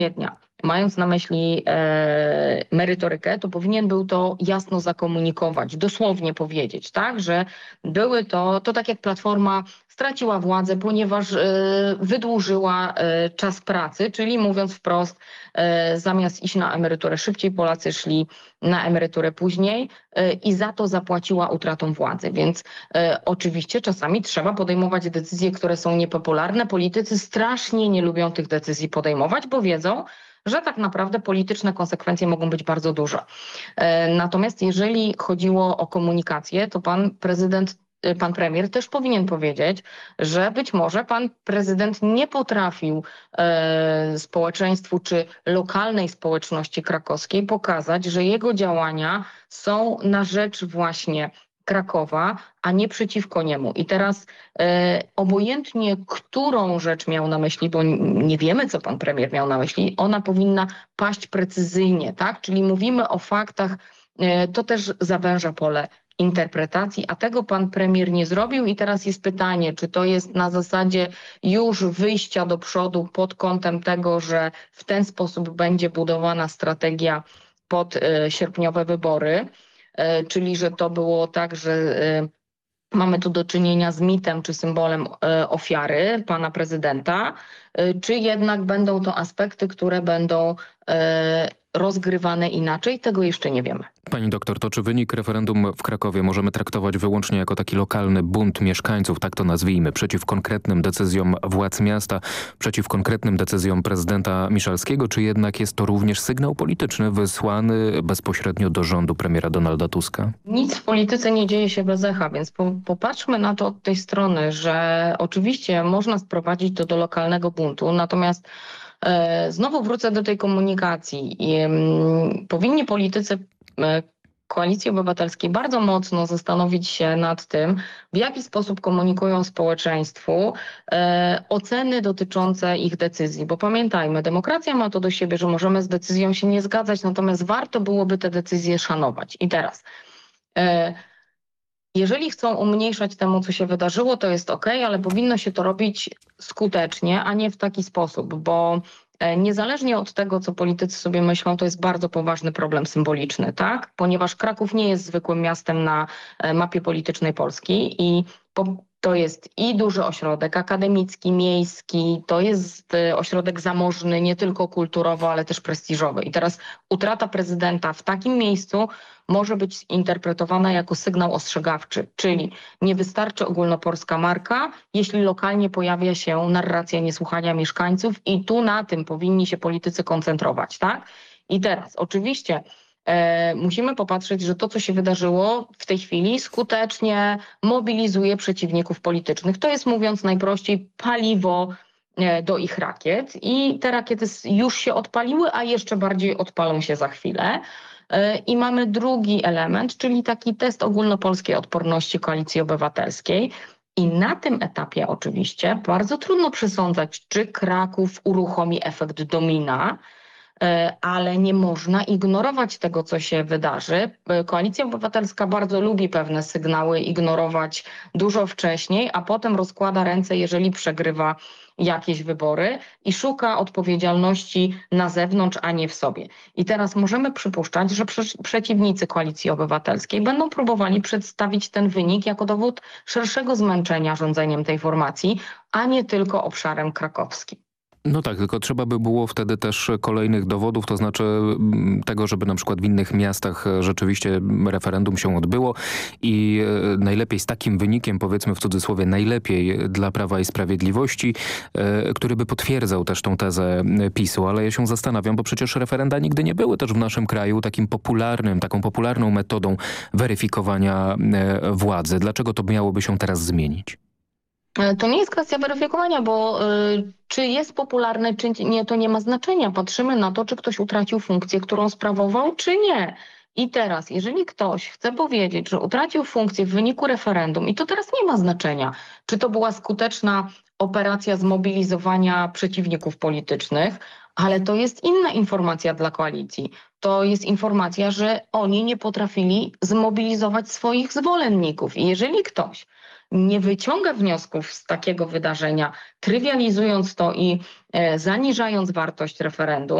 kwietnia, mając na myśli merytorykę, to powinien był to jasno zakomunikować, dosłownie powiedzieć, tak, że były to tak jak Platforma straciła władzę, ponieważ wydłużyła czas pracy, czyli mówiąc wprost, zamiast iść na emeryturę szybciej, Polacy szli na emeryturę później i za to zapłaciła utratą władzy. Więc oczywiście czasami trzeba podejmować decyzje, które są niepopularne. Politycy strasznie nie lubią tych decyzji podejmować, bo wiedzą, że tak naprawdę polityczne konsekwencje mogą być bardzo duże. Natomiast jeżeli chodziło o komunikację, to pan premier też powinien powiedzieć, że być może pan prezydent nie potrafił społeczeństwu czy lokalnej społeczności krakowskiej pokazać, że jego działania są na rzecz właśnie Krakowa, a nie przeciwko niemu. I teraz obojętnie, którą rzecz miał na myśli, bo nie wiemy, co pan premier miał na myśli, ona powinna paść precyzyjnie, tak? Czyli mówimy o faktach, to też zawęża pole interpretacji, a tego pan premier nie zrobił i teraz jest pytanie, czy to jest na zasadzie już wyjścia do przodu pod kątem tego, że w ten sposób będzie budowana strategia pod sierpniowe wybory, czyli że to było tak, że mamy tu do czynienia z mitem czy symbolem ofiary pana prezydenta, czy jednak będą to aspekty, które będą rozgrywane inaczej, tego jeszcze nie wiemy. Pani doktor, to czy wynik referendum w Krakowie możemy traktować wyłącznie jako taki lokalny bunt mieszkańców, tak to nazwijmy, przeciw konkretnym decyzjom władz miasta, przeciw konkretnym decyzjom prezydenta Miszalskiego, czy jednak jest to również sygnał polityczny wysłany bezpośrednio do rządu premiera Donalda Tuska? Nic w polityce nie dzieje się bez echa, więc popatrzmy na to od tej strony, że oczywiście można sprowadzić to do lokalnego buntu, natomiast znowu wrócę do tej komunikacji. Powinni politycy Koalicji Obywatelskiej bardzo mocno zastanowić się nad tym, w jaki sposób komunikują społeczeństwu oceny dotyczące ich decyzji. Bo pamiętajmy, demokracja ma to do siebie, że możemy z decyzją się nie zgadzać, natomiast warto byłoby te decyzje szanować. I teraz jeżeli chcą umniejszać temu, co się wydarzyło, to jest okej, ale powinno się to robić skutecznie, a nie w taki sposób, bo niezależnie od tego, co politycy sobie myślą, to jest bardzo poważny problem symboliczny, tak? Ponieważ Kraków nie jest zwykłym miastem na mapie politycznej Polski i to jest i duży ośrodek akademicki, miejski, to jest ośrodek zamożny, nie tylko kulturowo, ale też prestiżowy. I teraz utrata prezydenta w takim miejscu może być interpretowana jako sygnał ostrzegawczy, czyli nie wystarczy ogólnopolska marka, jeśli lokalnie pojawia się narracja niesłuchania mieszkańców i tu na tym powinni się politycy koncentrować, tak? I teraz oczywiście musimy popatrzeć, że to, co się wydarzyło w tej chwili, skutecznie mobilizuje przeciwników politycznych. To jest, mówiąc najprościej, paliwo do ich rakiet i te rakiety już się odpaliły, a jeszcze bardziej odpalą się za chwilę. I mamy drugi element, czyli taki test ogólnopolskiej odporności Koalicji Obywatelskiej. I na tym etapie oczywiście bardzo trudno przesądzać, czy Kraków uruchomi efekt domina, ale nie można ignorować tego, co się wydarzy. Koalicja Obywatelska bardzo lubi pewne sygnały ignorować dużo wcześniej, a potem rozkłada ręce, jeżeli przegrywa jakieś wybory i szuka odpowiedzialności na zewnątrz, a nie w sobie. I teraz możemy przypuszczać, że przeciwnicy Koalicji Obywatelskiej będą próbowali przedstawić ten wynik jako dowód szerszego zmęczenia rządzeniem tej formacji, a nie tylko obszarem krakowskim. No tak, tylko trzeba by było wtedy też kolejnych dowodów, to znaczy tego, żeby na przykład w innych miastach rzeczywiście referendum się odbyło i najlepiej z takim wynikiem, powiedzmy w cudzysłowie, najlepiej dla Prawa i Sprawiedliwości, który by potwierdzał też tą tezę PiS-u, ale ja się zastanawiam, bo przecież referenda nigdy nie były też w naszym kraju taką popularną metodą weryfikowania władzy. Dlaczego to miałoby się teraz zmienić? To nie jest kwestia weryfikowania, bo czy jest popularny, czy nie, to nie ma znaczenia. Patrzymy na to, czy ktoś utracił funkcję, którą sprawował, czy nie. I teraz, jeżeli ktoś chce powiedzieć, że utracił funkcję w wyniku referendum, i to teraz nie ma znaczenia, czy to była skuteczna operacja zmobilizowania przeciwników politycznych, ale to jest inna informacja dla koalicji. To jest informacja, że oni nie potrafili zmobilizować swoich zwolenników. I jeżeli ktoś nie wyciąga wniosków z takiego wydarzenia, trywializując to i zaniżając wartość referendum,